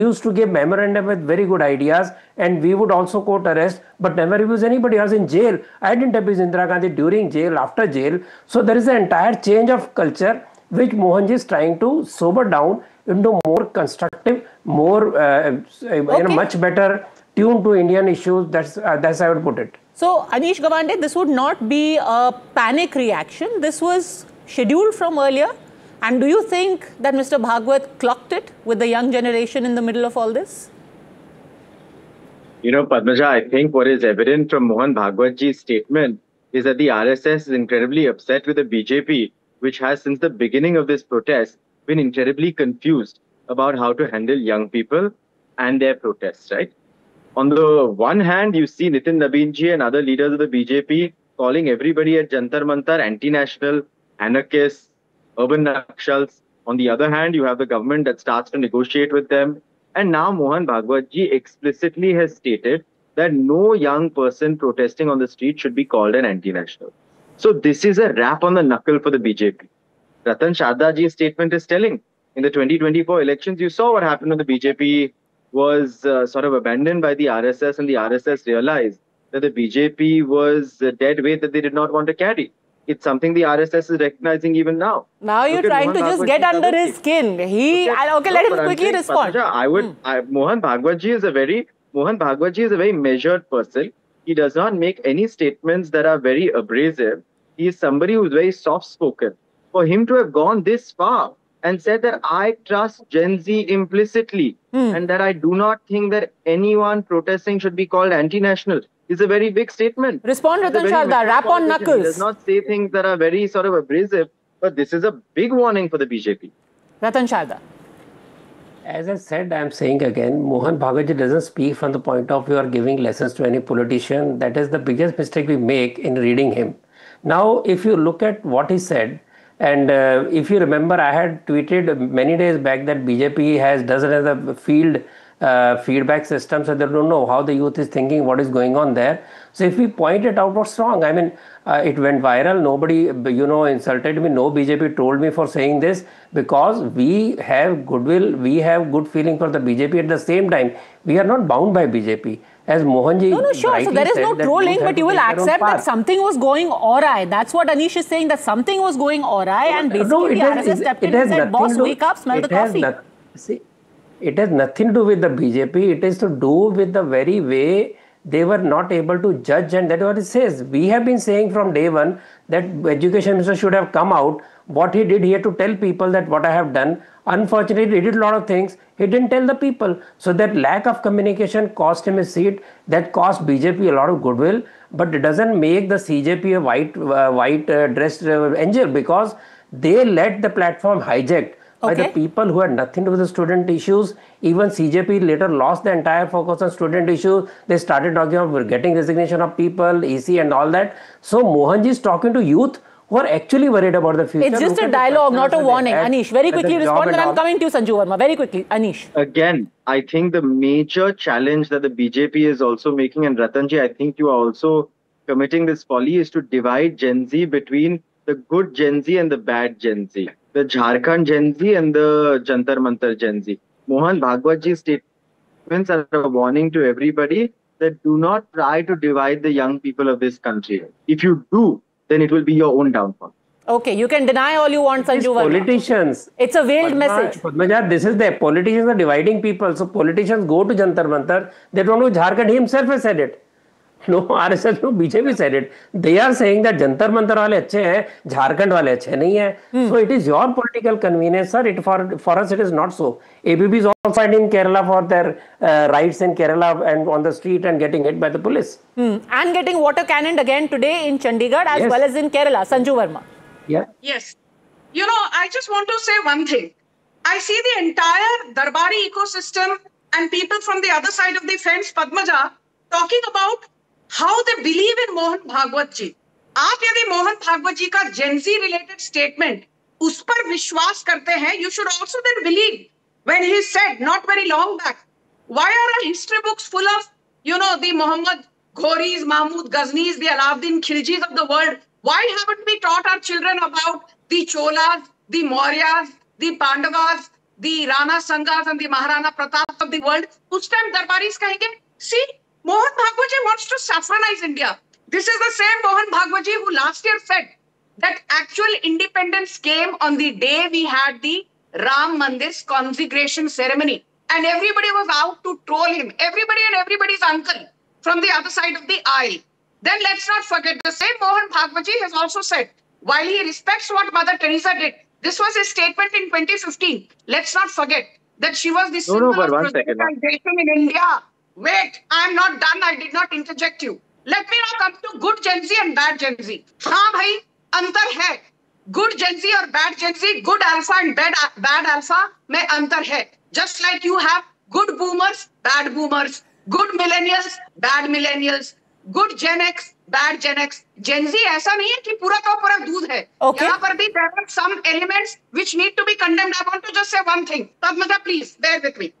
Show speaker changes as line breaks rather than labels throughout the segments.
used to give memorandum with very good ideas, and we would also quote arrest, but never abuse anybody. I was in jail. I didn't abuse Indira Gandhi during jail, after jail. So there is an entire change of culture which Mohanji is trying to sober down into more constructive, more much better tuned to Indian issues. That's how I would put it.
So Anish Gawande, this would not be a panic reaction. This was scheduled from earlier. And do you think that Mr. Bhagwat clocked it with the young generation in the middle of all this?
You know, Padmaja, I think what is evident from Mohan Bhagwatji's statement is that the RSS is incredibly upset with the BJP, which has since the beginning of this protest been incredibly confused about how to handle young people and their protests, right? On the one hand, you see Nitin Nabinji and other leaders of the BJP calling everybody at Jantar Mantar anti-national, anarchists, urban nakshals. On the other hand, you have the government that starts to negotiate with them. And now Mohan Bhagwatji explicitly has stated that no young person protesting on the street should be called an anti-national. So this is a rap on the knuckle for the BJP. Ratan Shardaji's statement is telling. In the 2024 elections, you saw what happened when the BJP was sort of abandoned by the RSS, and the RSS realized that the BJP was a dead weight that they did not want to carry. It's something the RSS is recognizing even now.
Now you're trying to just get under his skin. Okay, let him quickly respond.
Mohan Bhagwatji is a very measured person. He does not make any statements that are very abrasive. He is somebody who is very soft-spoken. For him to have gone this far and said that I trust Gen Z implicitly and that I do not think that anyone protesting should be called anti-national is a very big statement.
Respond, Ratan Sharda. Rap on knuckles. He
does not say things that are very sort of abrasive, but this is a big warning for the BJP.
Ratan Sharda.
As I said, I am saying again, Mohan Bhagwatji doesn't speak from the point of view or giving lessons to any politician. That is the biggest mistake we make in reading him. Now, if you look at what he said, and if you remember, I had tweeted many days back that BJP doesn't have the field feedback system, so they don't know how the youth is thinking, what is going on there. So if we point it out, what's wrong? I mean, it went viral. Nobody, insulted me. No BJP told me for saying this, because we have goodwill, we have good feeling for the BJP. At the same time, we are not bound by BJP. As Mohanji
sure. So there is no trolling, but you will accept that something was going awry. That's what Anish is saying, that something was going awry, and basically the RSS stepped in and said, boss, wake up, smell the coffee.
It has nothing to do with the BJP. It is to do with the very way they were not able to judge, and that's what it says. We have been saying from day one that Education Minister should have come out. What he did, he had to tell people that what I have done. Unfortunately, he did a lot of things. He didn't tell the people. So that lack of communication cost him his seat. That cost BJP a lot of goodwill. But it doesn't make the CJP a white dressed angel, because they let the platform hijacked by the people who had nothing to do with the student issues. Even CJP later lost the entire focus on student issues. They started talking about getting resignation of people, EC and all that. So Mohanji is talking to youth who are actually worried about the future.
It's just a dialogue, not a warning. Anish, very quickly respond, and I'm coming to you, Sanju Verma. Very quickly, Anish.
Again, I think the major challenge that the BJP is also making, and Ratanji, I think you are also committing this folly, is to divide Gen Z between the good Gen Z and the bad Gen Z. The Jharkhand Gen Z and the Jantar Mantar Gen Z. Mohan Bhagwatji's statements are a warning to everybody that do not try to divide the young people of this country. If you do, then it will be your own downfall.
Okay, you can deny all you want, Sanju Verma.
Politicians.
It's a veiled message.
Padmaja, this is the politicians are dividing people. So politicians go to Jantar Mantar. They don't know Jharkhand. He himself has said it. No RSS, no BJP said it. They are saying that Jantar Mantar wale अच्छे हैं, Jharkhand wale अच्छे नहीं हैं. So it is your political convenience, sir. For us it is not so. ABP is also fighting Kerala for their rights in Kerala and on the street and getting hit by the police.
And getting water cannoned again today in Chandigarh as well as in Kerala. Sanju Verma.
Yeah.
Yes. You know, I just want to say one thing. I see the entire Darbari ecosystem and people from the other side of the fence, Padmaja, talking about how they believe in Mohan Bhagwat ji. आप यदि मोहन भागवत जी का Gen Z related statement उस पर विश्वास करते हैं, you should also then believe when he said not very long back, why are our history books full of, the Muhammad Ghoris, Mahmud Ghaznis, the Alauddin Khiljis of the world? Why haven't we taught our children about the Cholas, the Mauryas, the Pandavas, the Rana Sangas and the Maharana Pratap of the world, उस time Darbaris कहेंगे, see, Mohan Bhagwat wants to saffronize India. This is the same Mohan Bhagwat who last year said that actual independence came on the day we had the Ram Mandir's consecration ceremony. And everybody was out to troll him. Everybody and everybody's uncle from the other side of the aisle. Then let's not forget, the same Mohan Bhagwat has also said, while he respects what Mother Teresa did, this was his statement in 2015. Let's not forget that she was the symbol of prosperitization in India. Wait, I am not done. I did not interject you. Let me now come to good Gen Z and bad Gen Z. हाँ भाई, अंतर है. Good Gen Z or bad Gen Z, good alpha and bad alpha में अंतर है. Just like you have good boomers, bad boomers, good millennials, bad millennials, good Gen X, bad Gen X. Gen Z ऐसा नहीं है कि पूरा का पूरा दूध है.
Okay.
यहाँ पर भी there are some elements which need to be condemned. I want to just say one thing. Padmaja, please bear with me.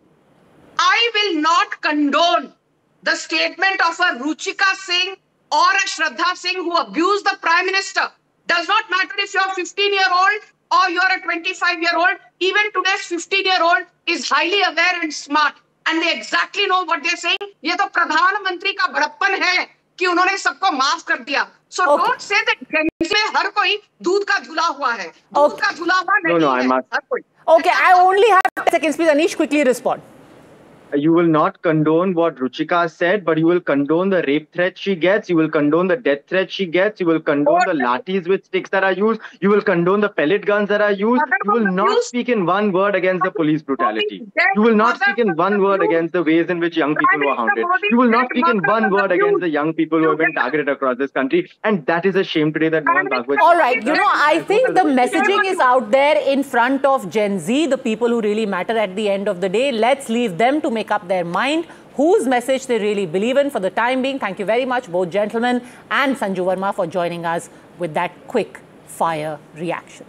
I will not condone the statement of a Ruchika Singh or a Shraddha Singh who abused the Prime Minister. Does not matter if you're a 15-year-old or you're a 25-year-old. Even today's 15-year-old is highly aware and smart. And they exactly know what they're saying. ये तो प्रधानमंत्री का बड़प्पन है कि उन्होंने सबको माफ कर दिया. So don't say that Gen Z में हर कोई दूध का झूला हुआ है. दूध का झूला हुआ नहीं है हर कोई.
Okay, I only have 10 seconds. Please, Anish, quickly respond.
You will not condone what Ruchika said, but you will condone the rape threat she gets. You will condone the death threat she gets. You will condone the lathis with sticks that are used. You will condone the pellet guns that are used. You will not speak in one word against the police brutality. You will not speak in one word against the ways in which young people were hounded. You will not speak in one word against the young people who have been targeted across this country. And that is a shame today that Mohan Bhagwat...
All right, I think the messaging is out there in front of Gen Z, the people who really matter at the end of the day. Let's leave them to make up their mind whose message they really believe in. For the time being, thank you very much, both gentlemen and Sanju Verma, for joining us with that quick fire reaction.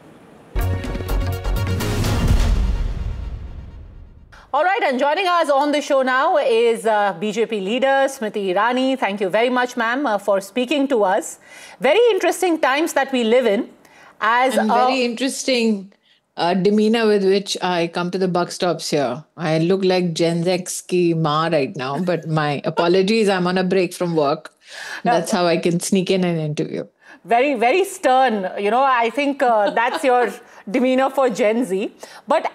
All right, and joining us on the show now is BJP leader Smriti Irani. Thank you very much, ma'am, for speaking to us. Very interesting times that we live in.
Very interesting demeanor with which I come to the buck stops here. I look like Gen X ki ma right now, but my apologies, I'm on a break from work. That's how I can sneak in an interview.
Very, very stern. I think that's your demeanor for Gen Z. But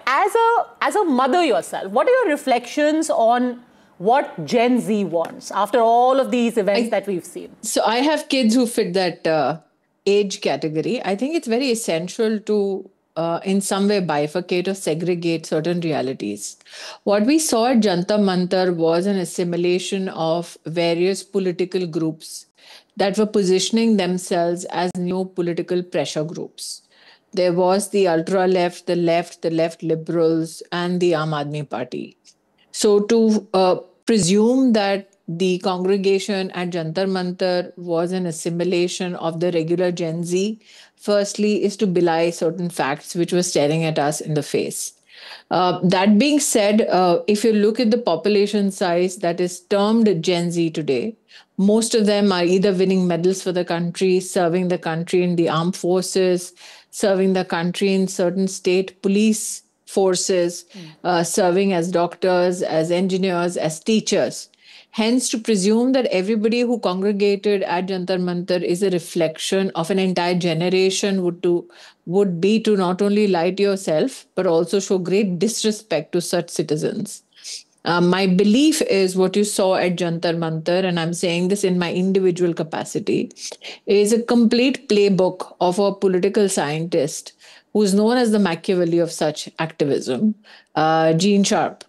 as a mother yourself, what are your reflections on what Gen Z wants after all of these events that we've seen?
So I have kids who fit that age category. I think it's very essential to in some way bifurcate or segregate certain realities. What we saw at Jantar Mantar was an assimilation of various political groups that were positioning themselves as new political pressure groups. There was the ultra-left, the left liberals, and the Aam Aadmi Party. So to presume that the congregation at Jantar Mantar was an assimilation of the regular Gen Z, firstly, is to belie certain facts which were staring at us in the face. That being said, if you look at the population size that is termed Gen Z today, most of them are either winning medals for the country, serving the country in the armed forces, serving the country in certain state police forces, serving as doctors, as engineers, as teachers. Hence, to presume that everybody who congregated at Jantar Mantar is a reflection of an entire generation would be to not only lie to yourself, but also show great disrespect to such citizens. My belief is what you saw at Jantar Mantar, and I'm saying this in my individual capacity, is a complete playbook of a political scientist who's known as the Machiavelli of such activism, Gene Sharp.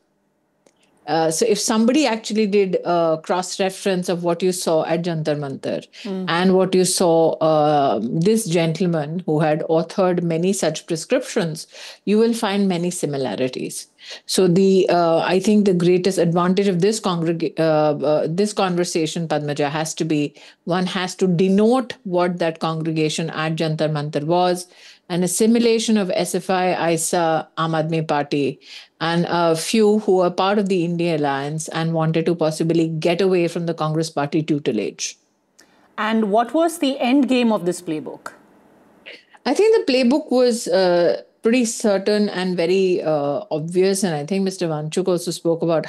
So if somebody actually did a cross-reference of what you saw at Jantar Mantar and what you saw this gentleman who had authored many such prescriptions, you will find many similarities. So I think the greatest advantage of this conversation, Padmaja, has to be, one has to denote what that congregation at Jantar Mantar was, an assimilation of SFI, ISA, Aam Aadmi Party, and a few who were part of the India Alliance and wanted to possibly get away from the Congress Party tutelage. And
what was the end game of this playbook?
I think the playbook was pretty certain and very obvious. And I think Mr. Vanchuk also spoke about